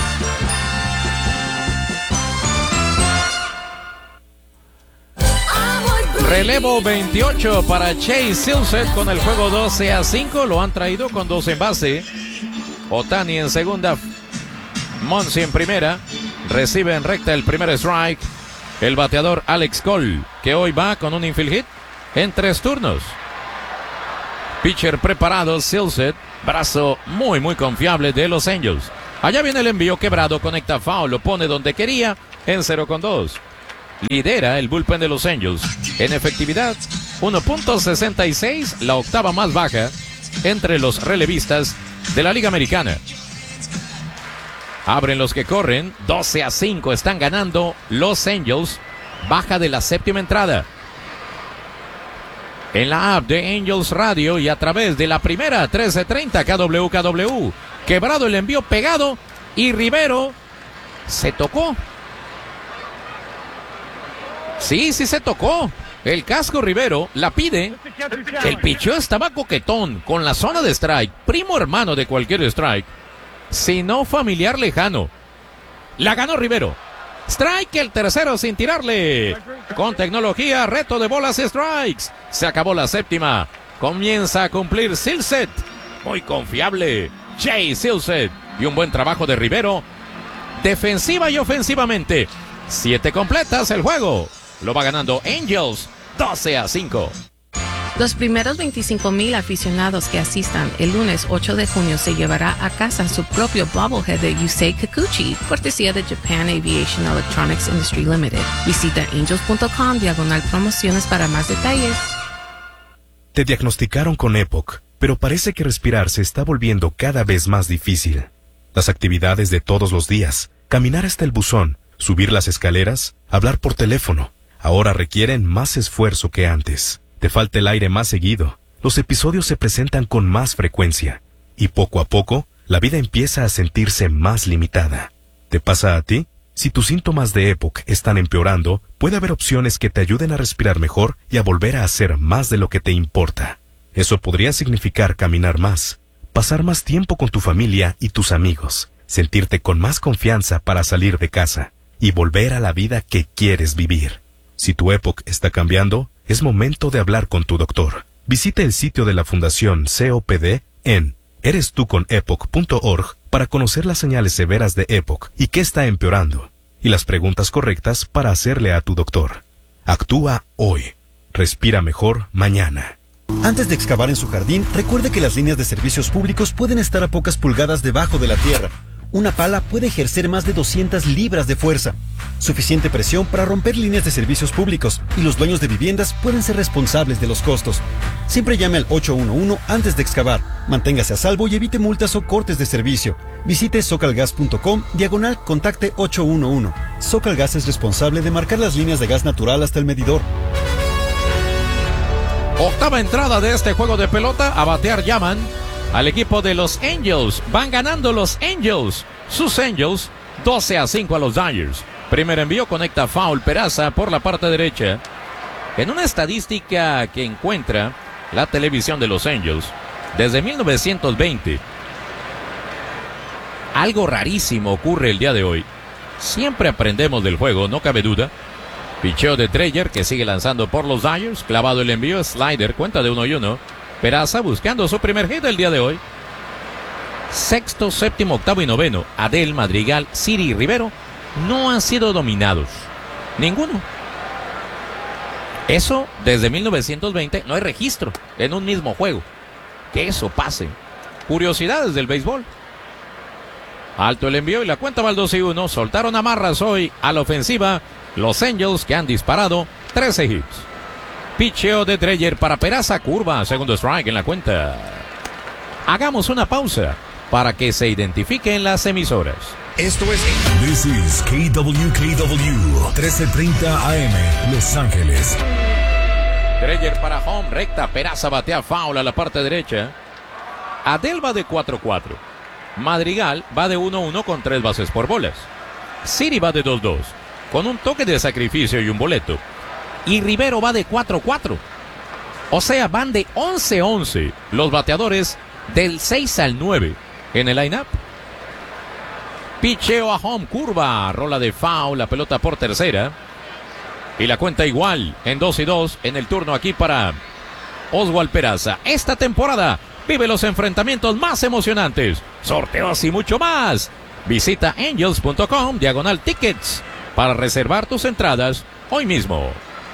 Relevo veintiocho para Chase Silseth con el juego doce a cinco. Lo han traído con dos en base. Ohtani en segunda. Monsi en primera. Recibe en recta el primer strike el bateador Alex Cole, que hoy va con un infield hit en tres turnos. Pitcher preparado, Silseth, brazo muy muy confiable de los Angels. Allá viene el envío quebrado, conecta foul, lo pone donde quería, en cero con dos. Lidera el bullpen de los Angels en efectividad, uno punto sesenta y seis, la octava más baja entre los relevistas de la Liga Americana. Abren los que corren, doce a cinco están ganando los Angels, baja de la séptima entrada. En la app de Angels Radio y a través de la primera trece treinta K W K W, quebrado el envío pegado y Rivero se tocó. Sí, sí se tocó. El casco Rivero la pide. El picheo estaba coquetón con la zona de strike, primo hermano de cualquier strike, sino familiar lejano. La ganó Rivero. Strike el tercero sin tirarle. Con tecnología, reto de bolas y strikes. Se acabó la séptima. Comienza a cumplir Silseth. Muy confiable. Chase Silseth. Y un buen trabajo de Rivero. Defensiva y ofensivamente. Siete completas el juego. Lo va ganando Angels. doce a cinco. Los primeros veinticinco mil aficionados que asistan el lunes ocho de junio se llevará a casa su propio bobblehead de Yusei Kikuchi, cortesía de Japan Aviation Electronics Industry Limited. Visita angels punto com diagonal promociones para más detalles. Te diagnosticaron con EPOC, pero parece que respirar se está volviendo cada vez más difícil. Las actividades de todos los días, caminar hasta el buzón, subir las escaleras, hablar por teléfono, ahora requieren más esfuerzo que antes. Te falta el aire más seguido, los episodios se presentan con más frecuencia, y poco a poco, la vida empieza a sentirse más limitada. ¿Te pasa a ti? Si tus síntomas de EPOC están empeorando, puede haber opciones que te ayuden a respirar mejor y a volver a hacer más de lo que te importa. Eso podría significar caminar más, pasar más tiempo con tu familia y tus amigos, sentirte con más confianza para salir de casa y volver a la vida que quieres vivir. Si tu época está cambiando, es momento de hablar con tu doctor. Visita el sitio de la Fundación C O P D en eres tú con epoch punto org para conocer las señales severas de EPOC y qué está empeorando, y las preguntas correctas para hacerle a tu doctor. Actúa hoy. Respira mejor mañana. Antes de excavar en su jardín, recuerde que las líneas de servicios públicos pueden estar a pocas pulgadas debajo de la tierra. Una pala puede ejercer más de doscientas libras de fuerza. Suficiente presión para romper líneas de servicios públicos, y los dueños de viviendas pueden ser responsables de los costos. Siempre llame al ocho uno uno antes de excavar. Manténgase a salvo y evite multas o cortes de servicio. Visite socalgas punto com diagonal contacte ocho uno uno. Socalgas es responsable de marcar las líneas de gas natural hasta el medidor. Octava entrada de este juego de pelota. A batear llaman al equipo de los Angels. Van ganando los Angels. Sus Angels, doce a cinco a los Dodgers. Primer envío, conecta foul Peraza por la parte derecha. En una estadística que encuentra la televisión de los Angels, desde mil novecientos veinte, algo rarísimo ocurre el día de hoy. Siempre aprendemos del juego, no cabe duda. Picheo de Dreyer, que sigue lanzando por los Dodgers. Clavado el envío, slider, cuenta de uno y uno. Peraza buscando su primer hit el día de hoy. Sexto, séptimo, octavo y noveno. Adel, Madrigal, Siri y Rivero no han sido dominados. Ninguno. Eso, desde mil novecientos veinte, no hay registro en un mismo juego. Que eso pase. Curiosidades del béisbol. Alto el envío y la cuenta va al dos y uno. Soltaron amarras hoy a la ofensiva los Angels, que han disparado trece hits. Picheo de Dreyer para Peraza, curva, segundo strike en la cuenta. Hagamos una pausa para que se identifiquen las emisoras. Esto es This is K W K W trece treinta A M Los Ángeles. Dreyer para home, recta, Peraza batea foul a la parte derecha. Adel va de cuatro cuatro. Madrigal va de uno uno con tres bases por bolas. Siri va de dos dos con un toque de sacrificio y un boleto. Y Rivero va de cuatro cuatro. O sea, van de once once los bateadores del seis al nueve en el line-up. Picheo a home, curva, rola de foul, la pelota por tercera. Y la cuenta igual en dos y dos en el turno aquí para Oswald Peraza. Esta temporada vive los enfrentamientos más emocionantes, sorteos y mucho más. Visita angels punto com diagonal tickets para reservar tus entradas hoy mismo.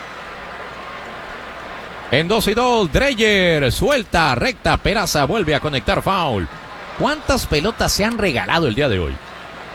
En dos y dos, Dreyer suelta, recta, Peraza vuelve a conectar foul. ¿Cuántas pelotas se han regalado el día de hoy?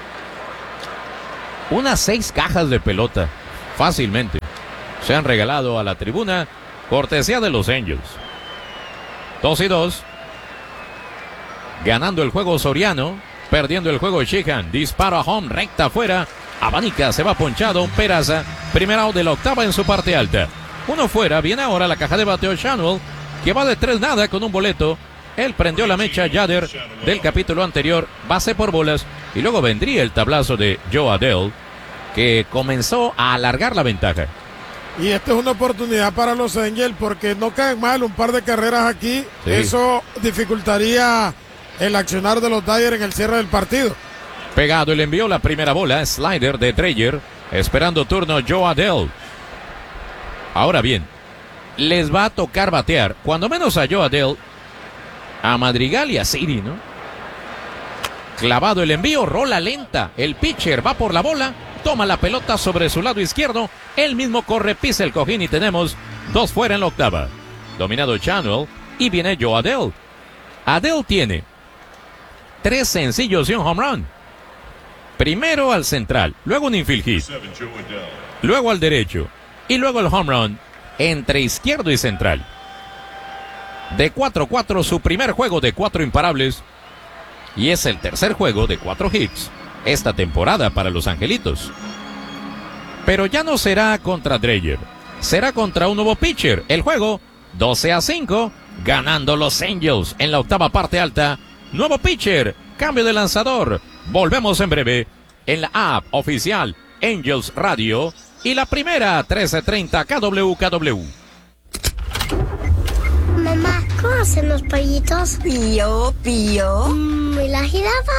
Unas seis cajas de pelota, fácilmente. Se han regalado a la tribuna, cortesía de los Angels. dos y dos. Ganando el juego Soriano, perdiendo el juego Sheehan. Disparo a home, recta afuera. Abanica, se va ponchado, Peraza. Primer out de la octava en su parte alta. Uno fuera, viene ahora la caja de bateo Shanwell, que va de tres nada con un boleto. Él prendió la mecha Yader del capítulo anterior, base por bolas, y luego vendría el tablazo de Joe Adell, que comenzó a alargar la ventaja. Y esta es una oportunidad para los Angels porque no caen mal un par de carreras aquí. Sí. Eso dificultaría el accionar de los Dodgers en el cierre del partido. Pegado el envío, la primera bola, slider de Dreyer, esperando turno Joe Adell. Ahora bien, les va a tocar batear, cuando menos a Joe Adell, a Madrigal y a Siri, ¿no? Clavado el envío, rola lenta, el pitcher va por la bola, toma la pelota sobre su lado izquierdo, él mismo corre, pisa el cojín y tenemos dos fuera en la octava. Dominado Shanwell y viene Joe Adell. Adell tiene tres sencillos y un home run. Primero al central, luego un infield hit, luego al derecho y luego el home run entre izquierdo y central. De cuatro cuatro, su primer juego de cuatro imparables y es el tercer juego de cuatro hits esta temporada para los Angelitos. Pero ya no será contra Dreyer, será contra un nuevo pitcher. El juego doce a cinco, ganando los Angels en la octava parte alta. Nuevo pitcher, cambio de lanzador. Volvemos en breve en la app oficial Angels Radio y la primera trece treinta K W K W. Mamá, ¿cómo hacen los pollitos? Pío, pío. Mm, ¿Y la jirafa?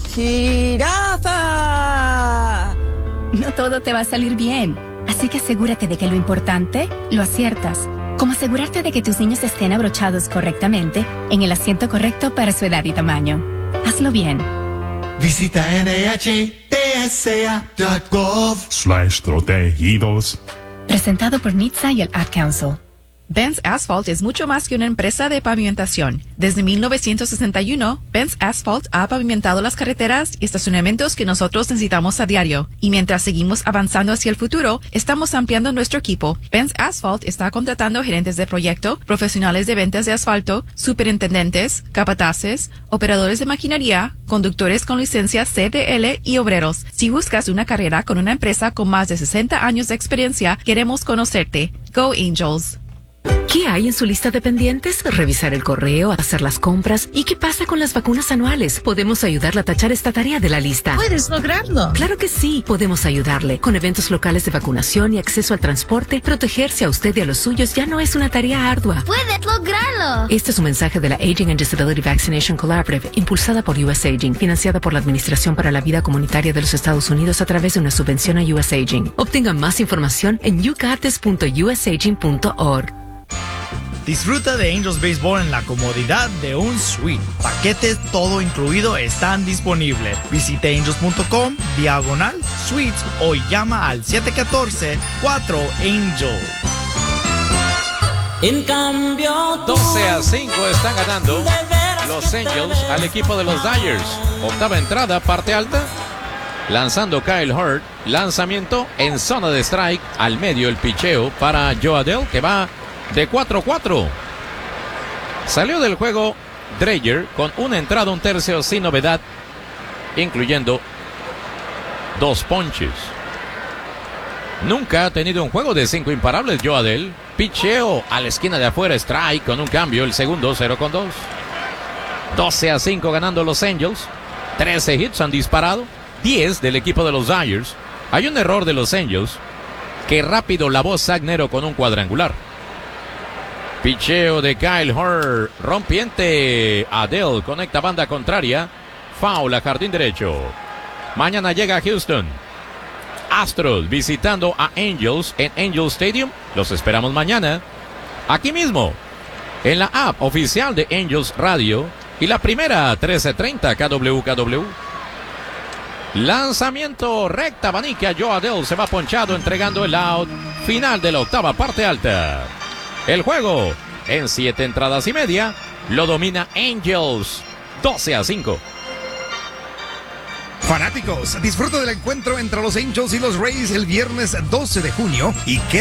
¡Jirafa! No todo te va a salir bien, así que asegúrate de que lo importante lo aciertas. Como asegurarte de que tus niños estén abrochados correctamente en el asiento correcto para su edad y tamaño. Hazlo bien. Visita N H T S A punto gov slash protegidos. Presentado por N H T S A y el Ad Council. Benz Asphalt es mucho más que una empresa de pavimentación. Desde mil novecientos sesenta y uno, Benz Asphalt ha pavimentado las carreteras y estacionamientos que nosotros necesitamos a diario. Y mientras seguimos avanzando hacia el futuro, estamos ampliando nuestro equipo. Benz Asphalt está contratando gerentes de proyecto, profesionales de ventas de asfalto, superintendentes, capataces, operadores de maquinaria, conductores con licencia C D L y obreros. Si buscas una carrera con una empresa con más de sesenta años de experiencia, queremos conocerte. Go Angels! ¿Qué hay en su lista de pendientes? Revisar el correo, hacer las compras. ¿Y qué pasa con las vacunas anuales? Podemos ayudarle a tachar esta tarea de la lista. ¿Puedes lograrlo? Claro que sí. Podemos ayudarle. Con eventos locales de vacunación y acceso al transporte, protegerse a usted y a los suyos ya no es una tarea ardua. ¡Puedes lograrlo! Este es un mensaje de la Aging and Disability Vaccination Collaborative, impulsada por U S Aging, financiada por la Administración para la Vida Comunitaria de los Estados Unidos a través de una subvención a U S Aging. Obtenga más información en you got this punto u s aging punto org. Disfruta de Angels Baseball en la comodidad de un suite. Paquetes todo incluido están disponibles. Visite angels punto com, diagonal, suites o llama al siete uno cuatro, cuatro Angel. En cambio, doce a cinco están ganando los Angels al equipo de los Dyers. Octava entrada, parte alta. Lanzando Kyle Hurt. Lanzamiento en zona de strike. Al medio el picheo para Joe Adell, que va de cuatro cuatro. Salió del juego Dreyer con una entrada, un tercio sin novedad, incluyendo dos ponches. Nunca ha tenido un juego de cinco imparables Joe Adell. Picheo a la esquina de afuera, strike con un cambio, el segundo, cero con dos. doce a cinco ganando los Angels. trece hits han disparado, diez del equipo de los Dyers. Hay un error de los Angels que rápido lavó Zach Nero con un cuadrangular. Picheo de Kyle Hurt, rompiente. Adell conecta banda contraria. Foul a jardín derecho. Mañana llega a Houston. Astros visitando a Angels en Angel Stadium. Los esperamos mañana. Aquí mismo, en la app oficial de Angels Radio y la primera trece treinta K W K W. Lanzamiento recta, abanica. Joe Adell se va ponchado entregando el out final de la octava parte alta. El juego en siete entradas y media lo domina Angels doce a cinco. Fanáticos, disfruta del encuentro entre los Angels y los Rays el viernes doce de junio y que